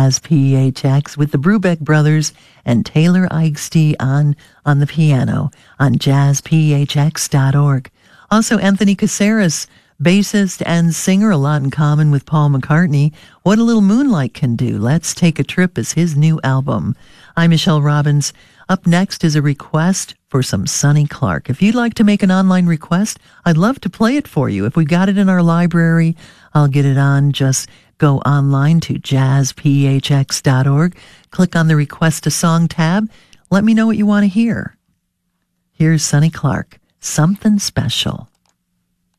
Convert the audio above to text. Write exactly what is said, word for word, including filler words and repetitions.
Jazz P H X with the Brubeck Brothers and Taylor Eichste on, on the piano on jazz p h x dot org. Also, Anthony Caceres, bassist and singer, a lot in common with Paul McCartney. What a Little Moonlight Can Do. Let's Take a Trip is his new album. I'm Michelle Robbins. Up next is a request for some Sonny Clark. If you'd like to make an online request, I'd love to play it for you. If we've got it in our library, I'll get it on. Just go online to jazz p h x dot org. Click on the Request a Song tab. Let me know what you want to hear. Here's Sonny Clark, Something Special.